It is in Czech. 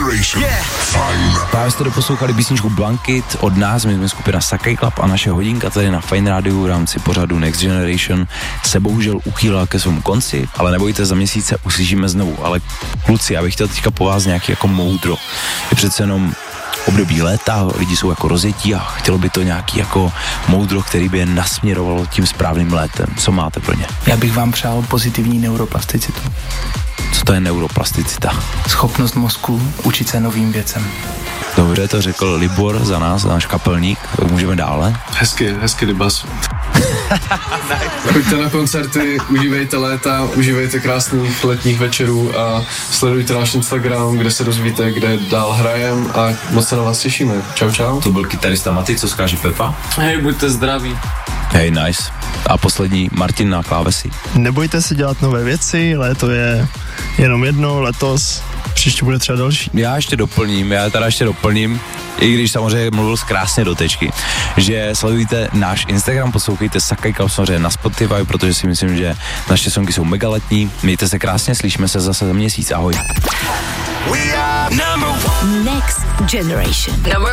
Generation. Fajn. Právě jste doposlouchali písničku Blankit od nás, my jsme skupina Sakai Club a naše hodinka tady na Fajn rádiu v rámci pořadu Next Generation se bohužel uchýlila ke svému konci, ale nebojte, za měsíc se uslyšíme znovu. Ale kluci, já bych chtěl teďka po vás nějaký jako moudro. Je přece jenom období léta, lidi jsou jako rozjetí a chtělo by to nějaký jako moudro, který by je nasměrovalo tím správným létem. Co máte pro ně? Já bych vám přál pozitivní neuroplasticitu. Co to je neuroplasticita? Schopnost mozku učit se novým věcem. Dobře, to řekl Libor za nás, náš kapelník. Můžeme dále. Hezky Libas. Choďte na koncerty, užívejte léta, užívejte krásných letních večerů a sledujte náš Instagram, kde se dozvíte, kde dál hrajem a moc se na vás těšíme. Čau. To byl kytarista Maty, co skáže Pepa? Hej, buďte zdraví. Hej, nice. A poslední Martin na klávesi. Nebojte se dělat nové věci, léto je jenom jedno, letos, příště bude třeba další. Já teda ještě doplním, i když samozřejmě mluvil krásně do tečky, že sledujte náš Instagram, poslouchejte Sakai Club samozřejmě na Spotify, protože si myslím, že naše songy jsou mega letní. Mějte se krásně, slyšíme se zase za měsíc, ahoj. We are Next Generation.